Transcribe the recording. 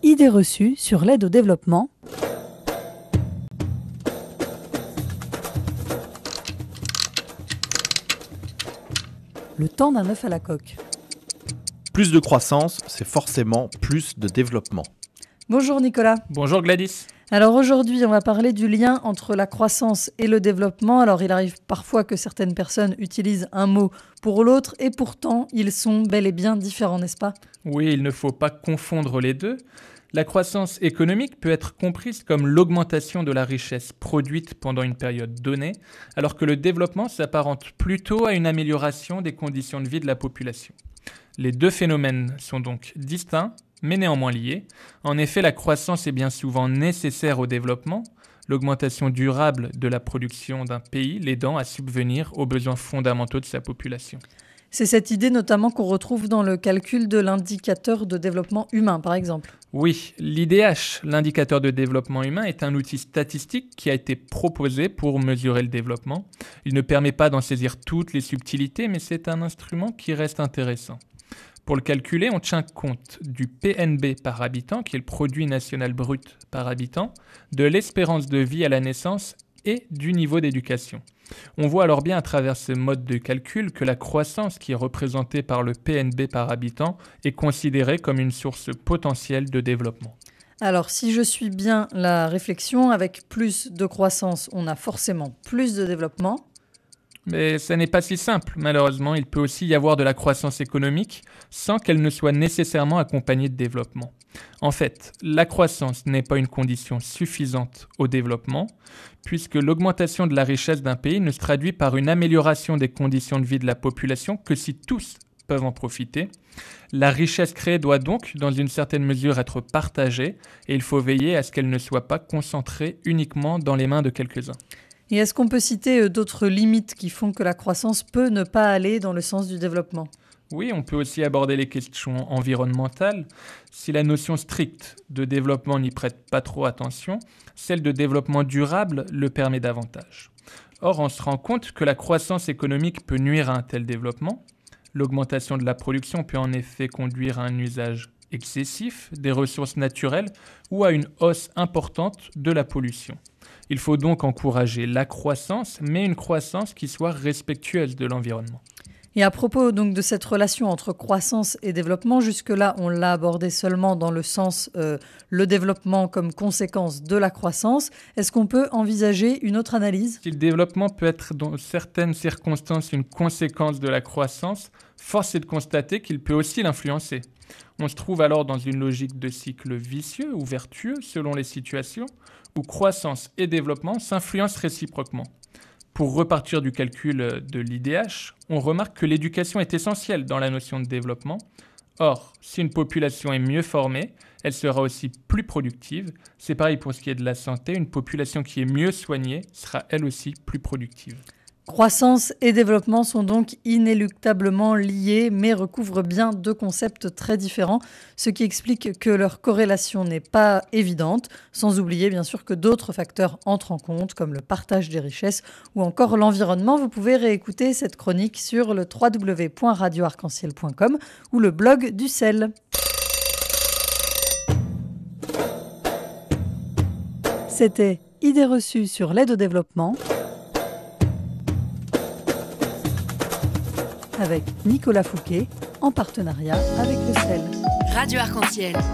Idées reçues sur l'aide au développement. Le temps d'un œuf à la coque. Plus de croissance, c'est forcément plus de développement. Bonjour Nicolas. Bonjour Gladys. Alors aujourd'hui, on va parler du lien entre la croissance et le développement. Alors il arrive parfois que certaines personnes utilisent un mot pour l'autre et pourtant ils sont bel et bien différents, n'est-ce pas ? Oui, il ne faut pas confondre les deux. La croissance économique peut être comprise comme l'augmentation de la richesse produite pendant une période donnée, alors que le développement s'apparente plutôt à une amélioration des conditions de vie de la population. Les deux phénomènes sont donc distincts, mais néanmoins liés. En effet, la croissance est bien souvent nécessaire au développement, l'augmentation durable de la production d'un pays l'aidant à subvenir aux besoins fondamentaux de sa population. C'est cette idée notamment qu'on retrouve dans le calcul de l'indicateur de développement humain, par exemple. Oui, l'IDH, l'indicateur de développement humain, est un outil statistique qui a été proposé pour mesurer le développement. Il ne permet pas d'en saisir toutes les subtilités, mais c'est un instrument qui reste intéressant. Pour le calculer, on tient compte du PNB par habitant, qui est le produit national brut par habitant, de l'espérance de vie à la naissance et du niveau d'éducation. On voit alors bien à travers ce mode de calcul que la croissance qui est représentée par le PNB par habitant est considérée comme une source potentielle de développement. Alors si je suis bien la réflexion, avec plus de croissance, on a forcément plus de développement. Mais ça n'est pas si simple. Malheureusement, il peut aussi y avoir de la croissance économique sans qu'elle ne soit nécessairement accompagnée de développement. En fait, la croissance n'est pas une condition suffisante au développement, puisque l'augmentation de la richesse d'un pays ne se traduit par une amélioration des conditions de vie de la population que si tous peuvent en profiter. La richesse créée doit donc, dans une certaine mesure, être partagée, et il faut veiller à ce qu'elle ne soit pas concentrée uniquement dans les mains de quelques-uns. Et est-ce qu'on peut citer d'autres limites qui font que la croissance peut ne pas aller dans le sens du développement ? Oui, on peut aussi aborder les questions environnementales. Si la notion stricte de développement n'y prête pas trop attention, celle de développement durable le permet davantage. Or, on se rend compte que la croissance économique peut nuire à un tel développement. L'augmentation de la production peut en effet conduire à un usage excessif des ressources naturelles ou à une hausse importante de la pollution. Il faut donc encourager la croissance, mais une croissance qui soit respectueuse de l'environnement. Et à propos donc de cette relation entre croissance et développement, jusque-là, on l'a abordé seulement dans le sens le développement comme conséquence de la croissance. Est-ce qu'on peut envisager une autre analyse ? Si le développement peut être dans certaines circonstances une conséquence de la croissance, force est de constater qu'il peut aussi l'influencer. On se trouve alors dans une logique de cycle vicieux ou vertueux selon les situations, où croissance et développement s'influencent réciproquement. Pour repartir du calcul de l'IDH, on remarque que l'éducation est essentielle dans la notion de développement. Or, si une population est mieux formée, elle sera aussi plus productive. C'est pareil pour ce qui est de la santé, une population qui est mieux soignée sera elle aussi plus productive. Croissance et développement sont donc inéluctablement liés, mais recouvrent bien deux concepts très différents, ce qui explique que leur corrélation n'est pas évidente, sans oublier bien sûr que d'autres facteurs entrent en compte, comme le partage des richesses ou encore l'environnement. Vous pouvez réécouter cette chronique sur le www.radioarc-en-ciel.com ou le blog du CEL. C'était Idées reçues sur l'aide au développement, avec Nicolas Fouquet, en partenariat avec le CEL. Radio Arc-en-Ciel.